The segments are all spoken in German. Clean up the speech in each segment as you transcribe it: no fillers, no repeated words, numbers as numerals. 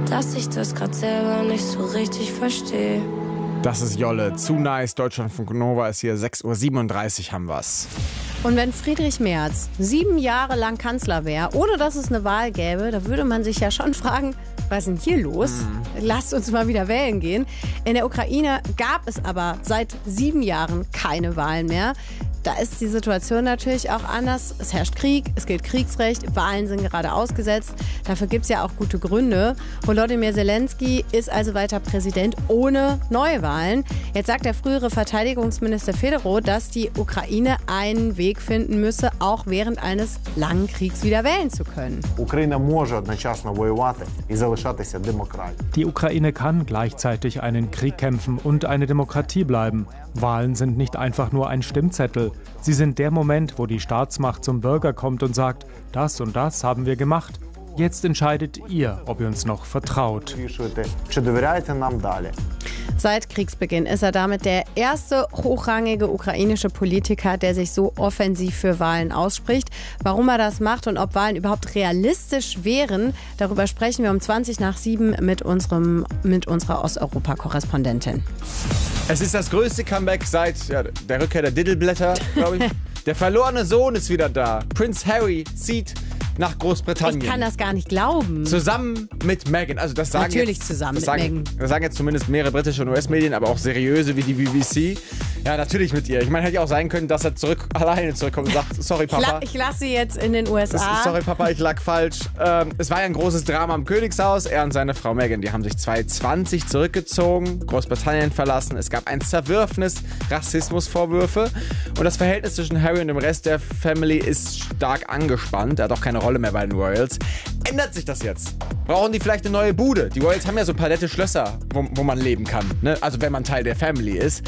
dass ich das grad selber nicht so richtig verstehe. Das ist Jolle. Zu nice. Deutschlandfunk Nova ist hier. 6:37 Uhr haben wir's. Und wenn Friedrich Merz 7 Jahre lang Kanzler wäre, ohne dass es eine Wahl gäbe, da würde man sich ja schon fragen, was ist denn hier los? Lasst uns mal wieder wählen gehen. In der Ukraine gab es aber seit 7 Jahren keine Wahlen mehr. Da ist die Situation natürlich auch anders. Es herrscht Krieg, es gilt Kriegsrecht, Wahlen sind gerade ausgesetzt. Dafür gibt es ja auch gute Gründe. Volodymyr Zelensky ist also weiter Präsident ohne Neuwahlen. Jetzt sagt der frühere Verteidigungsminister Fedorov, dass die Ukraine einen Weg finden müsse, auch während eines langen Kriegs wieder wählen zu können. Die Ukraine kann gleichzeitig einen Krieg kämpfen und eine Demokratie bleiben. Wahlen sind nicht einfach nur ein Stimmzettel. Sie sind der Moment, wo die Staatsmacht zum Bürger kommt und sagt, das und das haben wir gemacht. Jetzt entscheidet ihr, ob ihr uns noch vertraut. Seit Kriegsbeginn ist er damit der erste hochrangige ukrainische Politiker, der sich so offensiv für Wahlen ausspricht. Warum er das macht und ob Wahlen überhaupt realistisch wären, darüber sprechen wir um 7:20 mit unserer Osteuropa-Korrespondentin. Es ist das größte Comeback seit der Rückkehr der Diddleblätter, glaube ich. Der verlorene Sohn ist wieder da. Prinz Harry zieht nach Großbritannien. Ich kann das gar nicht glauben. Zusammen mit Meghan. Also das sagen Natürlich jetzt, zusammen das mit sagen, Meghan. Das sagen jetzt zumindest mehrere britische und US-Medien, aber auch seriöse wie die BBC. Ja, natürlich mit ihr. Ich meine, hätte ja auch sein können, dass er alleine zurückkommt und sagt, sorry Papa. Ich lasse sie jetzt in den USA. Sorry Papa, ich lag falsch. Es war ja ein großes Drama im Königshaus. Er und seine Frau Meghan, die haben sich 2020 zurückgezogen, Großbritannien verlassen. Es gab ein Zerwürfnis, Rassismusvorwürfe. Und das Verhältnis zwischen Harry und dem Rest der Family ist stark angespannt. Er hat auch keine Rolle mehr bei den Royals. Ändert sich das jetzt? Brauchen die vielleicht eine neue Bude? Die Royals haben ja so ein paar nette Schlösser, wo man leben kann. Ne? Also wenn man Teil der Family ist.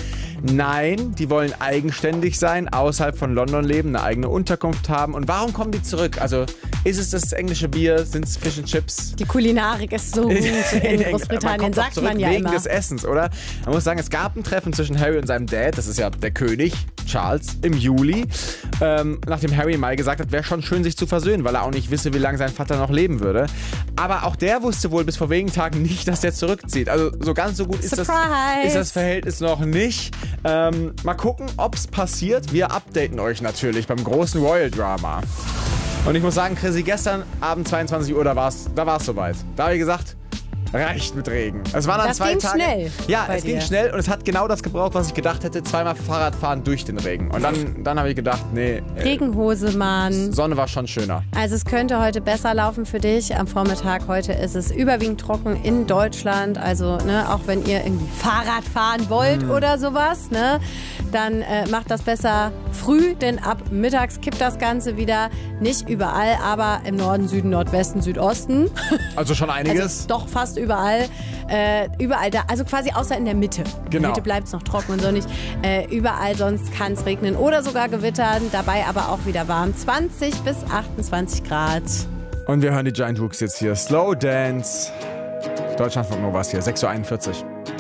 Nein, die wollen eigenständig sein, außerhalb von London leben, eine eigene Unterkunft haben. Und warum kommen die zurück? Also ist es das englische Bier? Sind es Fish and Chips? Die Kulinarik ist so gut in Großbritannien, sagt man ja wegen immer. Des Essens, oder? Man muss sagen, es gab ein Treffen zwischen Harry und seinem Dad, das ist ja der König, Charles, im Juli. Nachdem Harry im Mai gesagt hat, wäre schon schön, sich zu versöhnen, weil er auch nicht wisse, wie lange sein Vater noch leben würde. Aber auch der wusste wohl bis vor wenigen Tagen nicht, dass der zurückzieht. Also so ganz so gut ist das Verhältnis noch nicht. Mal gucken, ob es passiert. Wir updaten euch natürlich beim großen Royal Drama. Und ich muss sagen, Chrissy, gestern Abend 22 Uhr, da war es soweit. Da habe ich gesagt, reicht mit Regen. Es waren dann 2 Tage. Schnell. Ja, es ging schnell und es hat genau das gebraucht, was ich gedacht hätte. 2-mal Fahrradfahren durch den Regen. Und dann habe ich gedacht, nee. Regenhose, Mann. Sonne war schon schöner. Also es könnte heute besser laufen für dich. Am Vormittag heute ist es überwiegend trocken in Deutschland. Also auch wenn ihr irgendwie Fahrrad fahren wollt oder sowas, dann macht das besser früh, denn ab mittags kippt das Ganze wieder. Nicht überall, aber im Norden, Süden, Nordwesten, Südosten. Also schon einiges. Also doch fast überall. Überall da, also quasi außer in der Mitte. Genau. In der Mitte bleibt es noch trocken und sonnig. Überall sonst kann es regnen oder sogar gewittern. Dabei aber auch wieder warm. 20 bis 28 Grad. Und wir hören die Giant Rooks jetzt hier. Slow Dance. Deutschlandfunk Nova ist hier. 6:41 Uhr.